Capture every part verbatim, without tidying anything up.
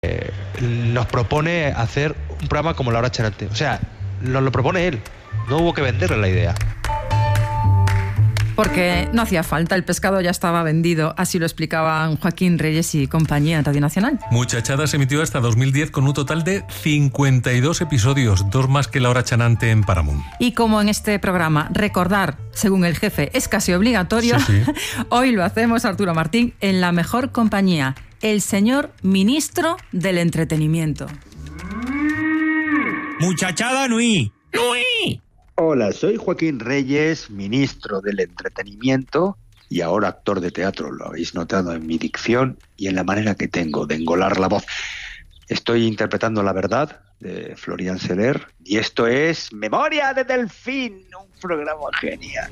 eh, nos propone hacer un programa como La Hora Chanante. O sea, nos lo propone él. No hubo que venderle la idea. Porque no hacía falta, el pescado ya estaba vendido, así lo explicaban Joaquín Reyes y compañía en Radio Nacional. Muchachada se emitió hasta dos mil diez con un total de cincuenta y dos episodios, dos más que La Hora Chanante en Paramount. Y como en este programa recordar, según el jefe, es casi obligatorio, sí, sí. Hoy lo hacemos, Arturo Martín, en la mejor compañía, el señor ministro del entretenimiento. Muchachada Nui. Nui. Hola, soy Joaquín Reyes, ministro del entretenimiento y ahora actor de teatro. Lo habéis notado en mi dicción y en la manera que tengo de engolar la voz. Estoy interpretando La Verdad de Florian Seller y esto es Memoria de Delfín, un programa genial.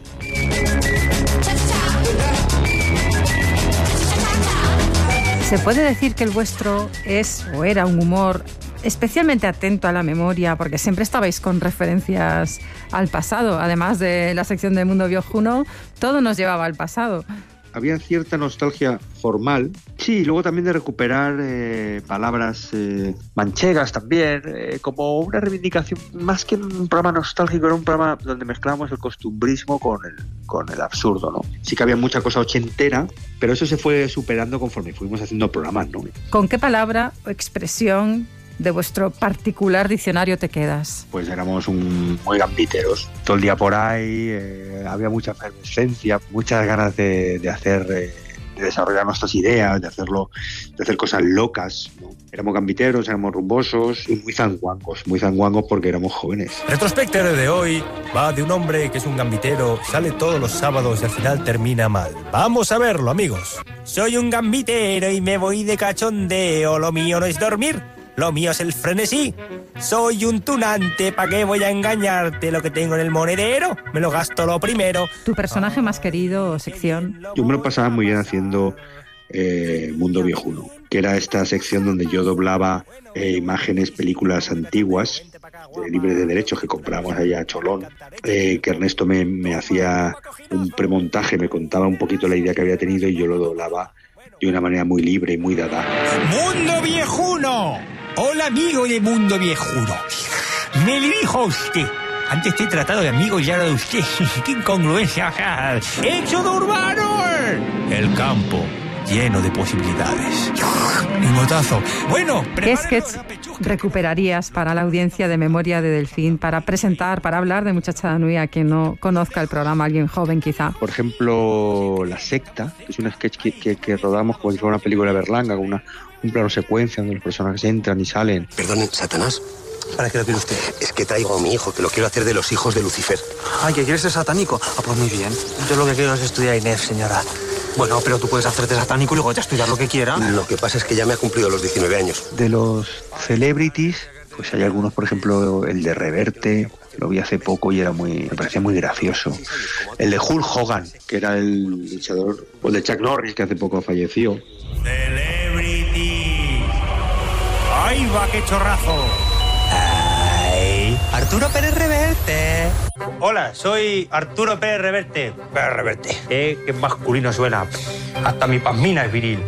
¿Se puede decir que el vuestro es o era un humor especialmente atento a la memoria, porque siempre estabais con referencias al pasado? Además de la sección de Mundo Viejuno, todo nos llevaba al pasado. Había cierta nostalgia formal, sí, y luego también de recuperar eh, palabras eh, manchegas también, eh, como una reivindicación, más que un programa nostálgico, era un programa donde mezclábamos el costumbrismo con el, con el absurdo, ¿no? Sí que había mucha cosa ochentera, pero eso se fue superando conforme fuimos haciendo programas, ¿no? ¿Con qué palabra o expresión de vuestro particular diccionario te quedas? Pues éramos un, muy gambiteros. Todo el día por ahí, eh, había mucha efervescencia, muchas ganas de, de hacer, eh, de desarrollar nuestras ideas, de hacerlo, de hacer cosas locas, ¿no? Éramos gambiteros, éramos rumbosos y muy zanguangos, muy zanguangos porque éramos jóvenes. Retrospector de hoy va de un hombre que es un gambitero, sale todos los sábados y al final termina mal. Vamos a verlo, amigos. Soy un gambitero y me voy de cachondeo, lo mío no es dormir. Lo mío es el frenesí. Soy un tunante, ¿pa' qué voy a engañarte? Lo que tengo en el monedero, me lo gasto lo primero. ¿Tu personaje más querido o sección? Yo me lo pasaba muy bien haciendo eh, Mundo Viejuno, que era esta sección donde yo doblaba eh, imágenes, películas antiguas, eh, libres de derechos que comprábamos allá a Cholón, eh, que Ernesto me, me hacía un premontaje, me contaba un poquito la idea que había tenido y yo lo doblaba de una manera muy libre y muy dada. ¡Mundo Viejuno! Hola, amigo de Mundo Viejuno. Me dirijo a usted. Antes te he tratado de amigo y ahora de usted. ¡Qué incongruencia! ¡Éxodo urbano! El campo lleno de posibilidades. Lingotazo. Bueno, ¿qué sketch recuperarías para la audiencia de Memoria de Delfín, para presentar, para hablar de Muchachada Nui a quien no conozca el programa, alguien joven quizá? Por ejemplo, La Secta, que es un sketch que, que, que rodamos como si fuera una película de Berlanga, con una, un plano secuencia donde los personajes entran y salen. Perdone, Satanás. ¿Para qué lo quiere usted? Es que traigo a mi hijo, que lo quiero hacer de los hijos de Lucifer. Ay, ¿que quieres ser satánico? Ah, pues muy bien. Yo lo que quiero es estudiar I N E F, señora. Bueno, pero tú puedes hacerte satánico y luego ya estudiar lo que quieras. Lo que pasa es que ya me ha cumplido los diecinueve años. De los celebrities, pues hay algunos, por ejemplo, el de Reverte, lo vi hace poco y era muy, me parecía muy gracioso. El de Hulk Hogan, que era el luchador, o el de Chuck Norris, que hace poco falleció. Celebrity. ¡Ay, va, qué chorrazo! ¡Ay! Arturo Pérez Reverte. Hola, soy Arturo Pérez Reverte. Pérez Reverte. Eh, qué masculino suena. Hasta mi pasmina es viril.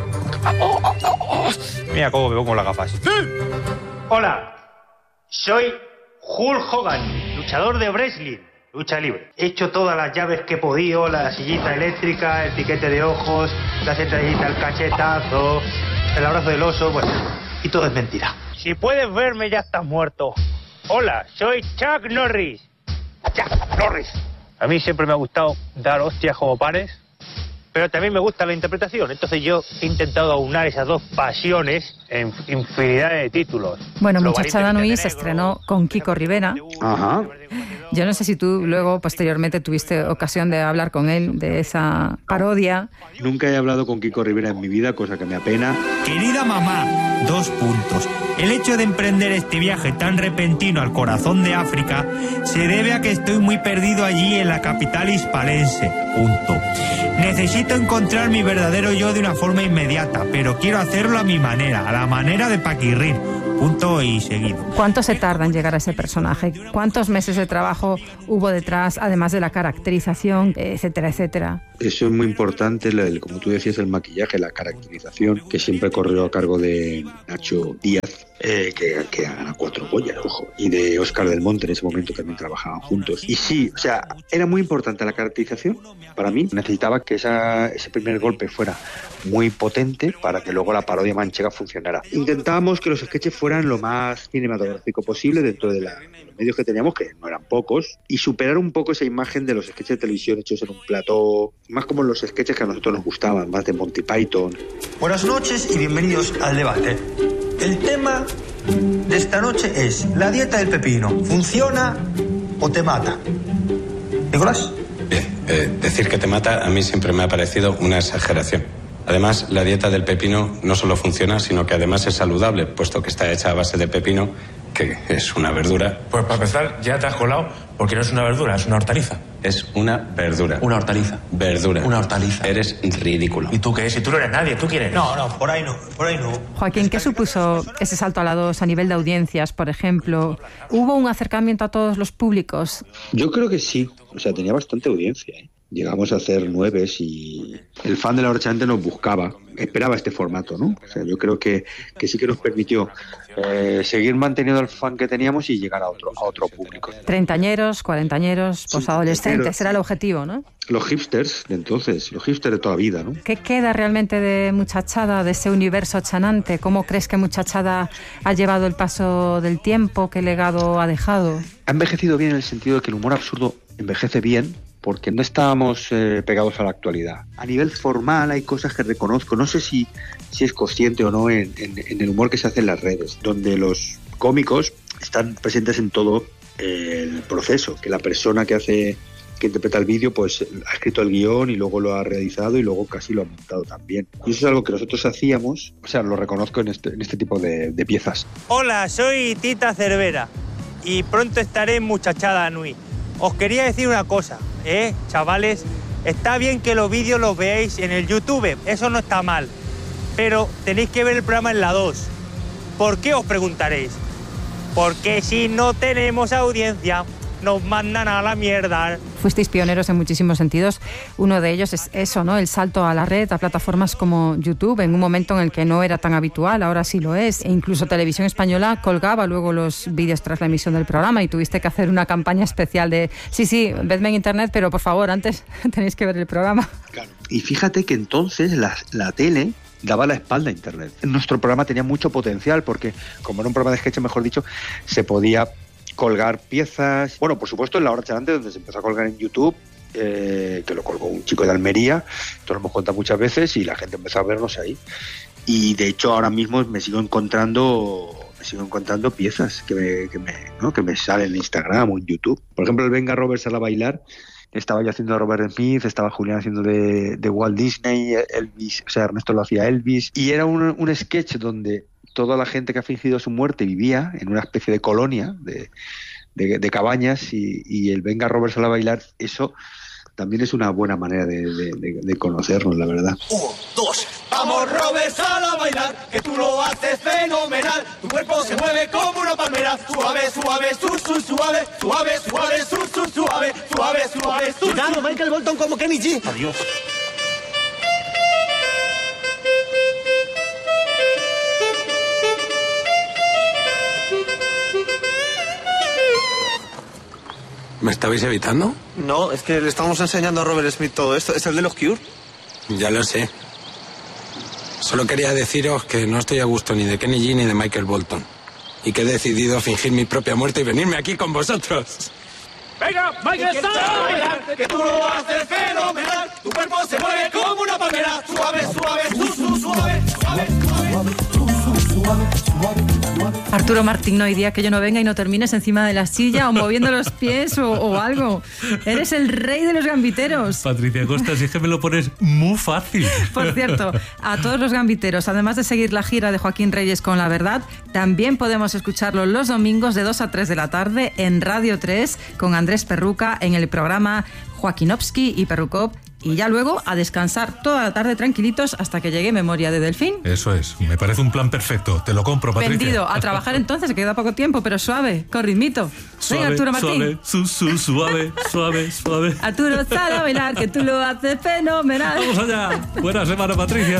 Mira cómo me pongo las gafas. Hola, soy Hulk Hogan, luchador de wrestling, lucha libre. He hecho todas las llaves que he podido, la sillita eléctrica, el piquete de ojos, la sentadita, el cachetazo, el abrazo del oso, bueno, y todo es mentira. Si puedes verme ya estás muerto. Hola, soy Chuck Norris. Chuck Norris. A mí siempre me ha gustado dar hostias como panes, pero también me gusta la interpretación. Entonces yo he intentado aunar esas dos pasiones en infinidad de títulos. Bueno, Muchachada Nui se estrenó con Kiko Rivera. Ajá. Yo no sé si tú luego, posteriormente, tuviste ocasión de hablar con él de esa parodia. Nunca he hablado con Kiko Rivera en mi vida, cosa que me apena. Querida mamá, dos puntos. El hecho de emprender este viaje tan repentino al corazón de África se debe a que estoy muy perdido allí en la capital hispalense. Punto. Necesito encontrar mi verdadero yo de una forma inmediata, pero quiero hacerlo a mi manera, a la manera de Paquirrín. punto y seguido. ¿Cuánto se tarda en llegar a ese personaje? ¿Cuántos meses de trabajo hubo detrás, además de la caracterización, etcétera, etcétera? Eso es muy importante, el, como tú decías, el maquillaje, la caracterización, que siempre corrió a cargo de Nacho Díaz, eh, que, que gana cuatro Goyas, ojo, y de Óscar del Monte, en ese momento también trabajaban juntos. Y sí, o sea, era muy importante la caracterización, para mí. Necesitaba que esa, ese primer golpe fuera muy potente para que luego la parodia manchega funcionara. Intentábamos que los sketches fueran lo más cinematográfico posible dentro de, la, de los medios que teníamos, que no eran pocos, y superar un poco esa imagen de los sketches de televisión hechos en un plató, más como los sketches que a nosotros nos gustaban, más de Monty Python. Buenas noches y bienvenidos al debate. El tema de esta noche es la dieta del pepino. ¿Funciona o te mata? ¿Nicolás? Bien, eh, decir que te mata a mí siempre me ha parecido una exageración. Además, la dieta del pepino no solo funciona, sino que además es saludable, puesto que está hecha a base de pepino, que es una verdura. Pues para empezar, ya te has colado, porque no es una verdura, es una hortaliza. Es una verdura. Una hortaliza. Verdura. Una hortaliza. Eres ridículo. ¿Y tú qué? Si tú no eres nadie, ¿tú quién eres? No, no, por ahí no, por ahí no. Joaquín, ¿qué supuso ese salto a la dos a nivel de audiencias, por ejemplo? ¿Hubo un acercamiento a todos los públicos? Yo creo que sí, o sea, tenía bastante audiencia, ¿eh? Llegamos a hacer nueves y el fan de La Hora Chanante nos buscaba, esperaba este formato, ¿no? O sea, yo creo que, que sí que nos permitió eh, seguir manteniendo el fan que teníamos y llegar a otro, a otro público. Treintañeros, cuarentañeros, posadolescentes, sí, era el objetivo, ¿no? Los hipsters de entonces, los hipsters de toda la vida, ¿no? ¿Qué queda realmente de Muchachada, de ese universo chanante? ¿Cómo crees que Muchachada ha llevado el paso del tiempo? ¿Qué legado ha dejado? Ha envejecido bien en el sentido de que el humor absurdo envejece bien, porque no estábamos eh, pegados a la actualidad. A nivel formal hay cosas que reconozco, no sé si, si es consciente o no en, en, en el humor que se hace en las redes, donde los cómicos están presentes en todo eh, el proceso, que la persona que hace, que interpreta el vídeo, pues ha escrito el guión y luego lo ha realizado y luego casi lo ha montado también. Y eso es algo que nosotros hacíamos, o sea, lo reconozco en este, en este tipo de, de piezas. Hola, soy Tita Cervera y pronto estaré en Muchachada Nui. Os quería decir una cosa, ¿eh, chavales? Está bien que los vídeos los veáis en el YouTube, eso no está mal, pero tenéis que ver el programa en la dos. ¿Por qué, os preguntaréis? Porque si no tenemos audiencia, nos mandan a la mierda. Fuisteis pioneros en muchísimos sentidos. Uno de ellos es eso, ¿no? El salto a la red, a plataformas como YouTube, en un momento en el que no era tan habitual, ahora sí lo es. E incluso Televisión Española colgaba luego los vídeos tras la emisión del programa y tuviste que hacer una campaña especial de sí, sí, vedme en internet, pero por favor, antes tenéis que ver el programa. Claro. Y fíjate que entonces la, la tele daba la espalda a internet. Nuestro programa tenía mucho potencial porque, como era un programa de sketch, mejor dicho, se podía colgar piezas. Bueno, por supuesto en La Hora Chanante, donde se empezó a colgar en YouTube, eh, que lo colgó un chico de Almería, esto lo hemos contado muchas veces y la gente empezó a vernos ahí. Y de hecho ahora mismo me sigo encontrando me sigo encontrando piezas que me, que me, ¿no? que me salen en Instagram o en YouTube. Por ejemplo, el Venga Robert Sala a Bailar, estaba yo haciendo de Robert Smith, estaba Julián haciendo de, de Walt Disney, Elvis, o sea, Ernesto lo hacía Elvis, y era un, un sketch donde toda la gente que ha fingido su muerte vivía en una especie de colonia de, de, de cabañas y, y el Venga Robert Sala a Bailar, eso también es una buena manera de, de, de, de conocernos, la verdad. Uno, dos, vamos Robert, sal a bailar, que tú lo haces fenomenal, tu cuerpo se mueve como una palmera, suave, suave, su, su, suave, suave, suave, su, su, suave, suave, suave, su, Claro, Michael Bolton como Kenny G. Adiós. ¿Me estabais evitando? No, es que le estamos enseñando a Robert Smith todo esto. ¿Es el de los Cure? Ya lo sé. Solo quería deciros que no estoy a gusto ni de Kenny G ni de Michael Bolton. Y que he decidido fingir mi propia muerte y venirme aquí con vosotros. Venga, Michael, sal a bailar, que tú lo haces fenomenal, tu cuerpo se mueve como una palmera, suave, suave, su, su, suave, suave, suave, su, su, suave, suave. Arturo Martín, no hay día que yo no venga y no termines encima de la silla o moviendo los pies o, o algo. Eres el rey de los gambiteros. Patricia Costa, si es que me lo pones muy fácil. Por cierto, a todos los gambiteros, además de seguir la gira de Joaquín Reyes con La Verdad, también podemos escucharlo los domingos de dos a tres de la tarde en Radio tres con Andrés Perruca en el programa Joaquinovski y Perrucop y ya luego a descansar toda la tarde tranquilitos hasta que llegue Memoria de Delfín. Eso es, me parece un plan perfecto. Te lo compro, Patricia. Vendido. A trabajar entonces, que queda poco tiempo, pero suave, con ritmito. Venga, Arturo Martín. Suave, su, su, suave, suave, suave. Arturo, sal a bailar, que tú lo haces fenomenal. Vamos allá. Buena semana, Patricia.